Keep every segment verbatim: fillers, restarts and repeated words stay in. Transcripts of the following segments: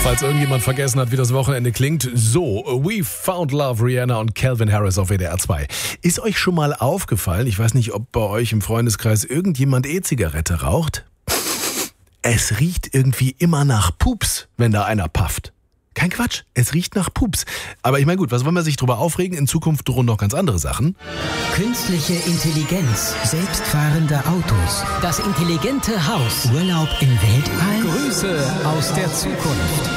Falls irgendjemand vergessen hat, wie das Wochenende klingt. So, We Found Love, Rihanna und Calvin Harris auf W D R zwei. Ist euch schon mal aufgefallen, ich weiß nicht, ob bei euch im Freundeskreis irgendjemand E-Zigarette raucht? Es riecht irgendwie immer nach Pups, wenn da einer pafft. Kein Quatsch, es riecht nach Pups. Aber ich meine, gut, was wollen wir sich drüber aufregen? In Zukunft drohen noch ganz andere Sachen. Künstliche Intelligenz, selbstfahrende Autos, das intelligente Haus, Urlaub im Weltall. Grüße aus der Zukunft.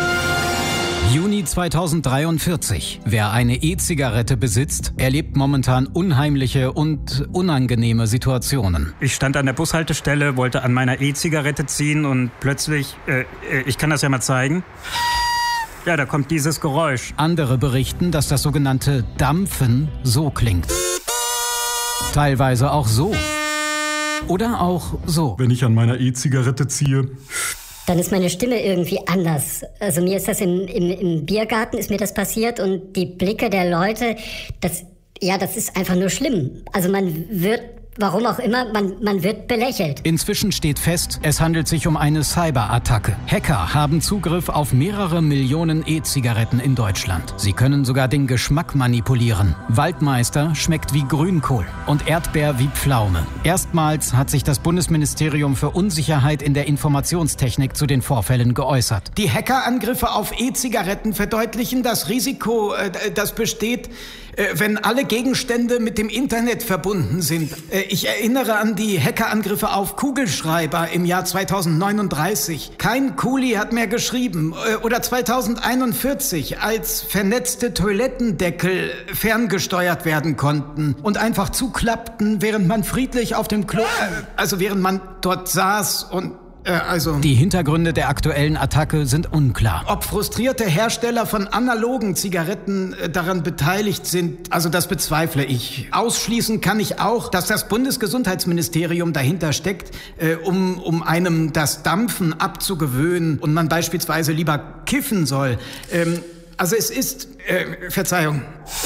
Juni zweitausenddreiundvierzig. Wer eine E-Zigarette besitzt, erlebt momentan unheimliche und unangenehme Situationen. Ich stand an der Bushaltestelle, wollte an meiner E-Zigarette ziehen und plötzlich, äh, ich kann das ja mal zeigen. Ja, da kommt dieses Geräusch. Andere berichten, dass das sogenannte Dampfen so klingt. Teilweise auch so. Oder auch so. Wenn ich an meiner E-Zigarette ziehe, dann ist meine Stimme irgendwie anders. Also mir ist das im, im, im Biergarten ist mir das passiert und die Blicke der Leute, das, ja, das ist einfach nur schlimm. Also man wird, warum auch immer, man, man wird belächelt. Inzwischen steht fest, es handelt sich um eine Cyberattacke. Hacker haben Zugriff auf mehrere Millionen E-Zigaretten in Deutschland. Sie können sogar den Geschmack manipulieren. Waldmeister schmeckt wie Grünkohl und Erdbeer wie Pflaume. Erstmals hat sich das Bundesministerium für Unsicherheit in der Informationstechnik zu den Vorfällen geäußert. Die Hackerangriffe auf E-Zigaretten verdeutlichen das Risiko, äh, das besteht, äh, wenn alle Gegenstände mit dem Internet verbunden sind. Äh, ich erinnere an die Hackerangriffe auf Kugelschreiber im Jahr zweitausendneununddreißig. Kein Kuli hat mehr geschrieben. Äh, oder zweitausendeinundvierzig, als vernetzte Toilettendeckel ferngesteuert werden konnten und einfach zuklappten, während man friedlich auf dem Klo, äh, also während man dort saß und Also, die Hintergründe der aktuellen Attacke sind unklar. Ob frustrierte Hersteller von analogen Zigaretten äh, daran beteiligt sind, also das bezweifle ich. Ausschließen kann ich auch, dass das Bundesgesundheitsministerium dahinter steckt, äh, um, um einem das Dampfen abzugewöhnen und man beispielsweise lieber kiffen soll. Ähm, also es ist, äh, Verzeihung.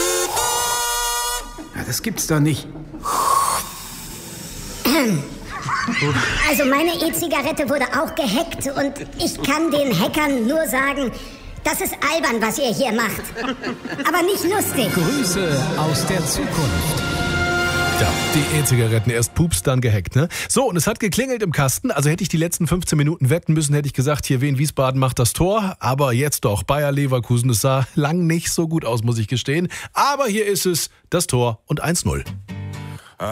Ja, das gibt's doch nicht. Also meine E-Zigarette wurde auch gehackt und ich kann den Hackern nur sagen, das ist albern, was ihr hier macht. Aber nicht lustig. Grüße aus der Zukunft. Ja, die E-Zigaretten, erst Pups, dann gehackt, ne? So, und es hat geklingelt im Kasten, also hätte ich die letzten fünfzehn Minuten wetten müssen, hätte ich gesagt, hier Wien Wiesbaden macht das Tor, aber jetzt doch, Bayer Leverkusen, das sah lang nicht so gut aus, muss ich gestehen, aber hier ist es, das Tor und eins null.